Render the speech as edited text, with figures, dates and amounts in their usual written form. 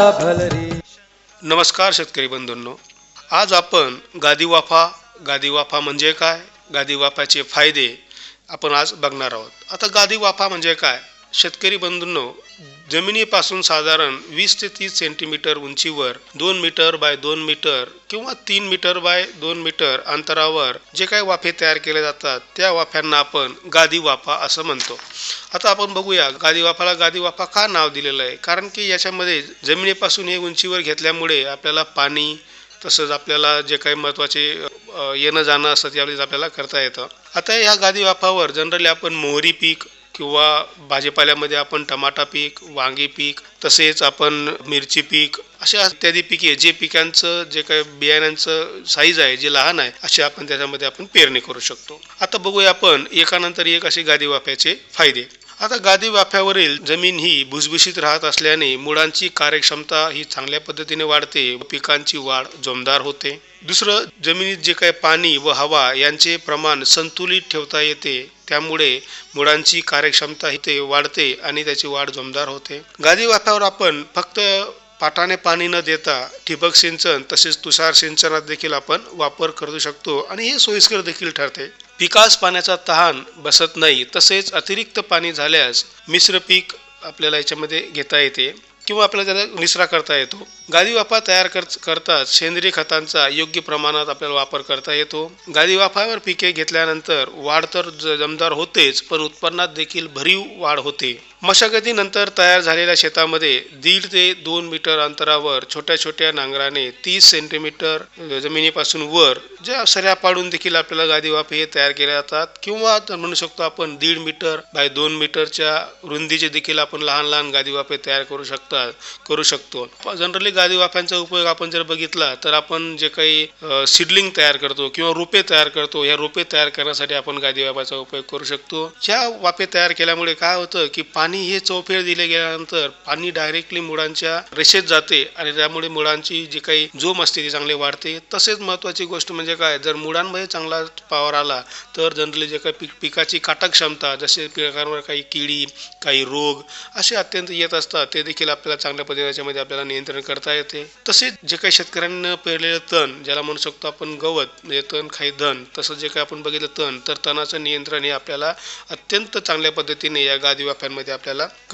नमस्कार शेतकरी बंधूंनो, आज आपण गादी वाफा म्हणजे काय, गादी वाफाचे फायदे आपण आज बघणार आहोत. आता गादी वाफा म्हणजे काय शेतकरी बंधूंनो, जमिनीपासून साधारण 20 ते 30 सेंटीमीटर उंचीवर 2 मीटर बाय 2 मीटर किंवा 3 मीटर बाय 2 मीटर अंतरावर जे काही वाफे तयार केले जातात त्या वाफ्यांना आपण गादी वाफा असं म्हणतो. आता आपण बघूया गादी वाफा का नाव दिलेलं आहे. कारण की याच्यामध्ये जमिनीपासून हे उंचीवर घेतल्यामुळे आपल्याला पाणी तसंच आपल्याला जे काही महत्त्वाचे येणं जाणं असतं त्यावेळेस आपल्याला करता येतं. आता ह्या गादी वाफावर जनरली आपण मोहरी पीक किंवा भाजीपाल्यामध्ये आपण टमाटा पीक, वांगी पीक, तसेच आपण मिरची पीक अशा इत्यादी पिके जे पिकांचं जे काही बियाण्यांचं साईज आहे जे लहान आहे असे आपण त्याच्यामध्ये आपण पेरणी करू शकतो. आता बघूया आपण एकानंतर एक असे गादी वाफ्याचे फायदे. आता गादी वाफ्यावरील जमीन ही भुसभुशीत राहत असल्याने मुळांची कार्यक्षमता ही चांगल्या पद्धतीने वाढते, पिकांची वाढ जोमदार होते. दुसरं, जमिनीत जे काही पाणी व हवा यांचे प्रमाण संतुलित ठेवता येते, त्यामुळे मुळांची कार्यक्षमता ही ते वाढते आणि त्याची वाढ जोमदार होते. गादी वाफ्यावर आपण फक्त पाटाने पाणी न देता ठिबक सिंचन तसेच तुषार सिंचनात देखील आपण वापर करू शकतो आणि हे सोयीस्कर देखील ठरते. पिकास पाण्याचा तहान बसत नाही, तसेच अतिरिक्त पाणी झाल्यास मिश्र पीक आपल्याला याच्यामध्ये घेता येते किंवा आपल्याला त्याचा निचरा करता येतो. गादी वाफा तयार करतात सेंद्रिय खतांचा योग्य प्रमाणात आपल्याला वापर करता येतो. गादी वाफावर पिके घेतल्यानंतर वाढ तर जमदार होतेच, पण उत्पन्नात देखील भरीव वाढ होते. मशागतीनंतर तयार झालेल्या शेतामध्ये 1.5 ते 2 मीटर अंतरावर छोट्या छोट्या नांगराने 30 सेंटीमीटर जमिनीपासून वर ज्या सऱ्या पाडून देखील आपल्याला गादी वाफे हे तयार केले जातात किंवा म्हणू शकतो आपण 1.5 मीटर बाय 2 मीटरच्या रुंदीचे देखील आपण लहान लहान गादी वाफे तयार करू शकतो. जनरली गादी वाफ्यांचा उपयोग आपण जर बघितला तर आपण जे काही सीडलिंग तयार करतो किंवा रोपे तयार करतो, या रोपे तयार करण्यासाठी आपण गादी वाफ्याचा उपयोग करू शकतो. ह्या वाफे तयार केल्यामुळे काय होतं की पाणी हे चौफेर दिले गेल्यानंतर पाणी डायरेक्टली मुळांच्या रेषेत जाते आणि त्यामुळे मुळांची जी काही जोम असते ती चांगली वाढते. तसेच महत्त्वाची गोष्ट म्हणजे काय, जर मुळांमध्ये चांगला पावर आला तर जनरली जे काही पिकाची काटक क्षमता, जसे पिकांवर काही किडी काही रोग असे अत्यंत येत असतात, ते देखील आपल्याला चांगल्या पद्धतीने आपल्याला नियंत्रण करता येते. तसेच जे काही शेतकऱ्यांना पेरलेलं तण, ज्याला म्हणू शकतो आपण गवत म्हणजे तण खाई धन, तसं जे काही आपण बघितलं तण, तर तणाचं नियंत्रण हे आपल्याला अत्यंत चांगल्या पद्धतीने या गादी वाफ्यांमध्ये आपल्याला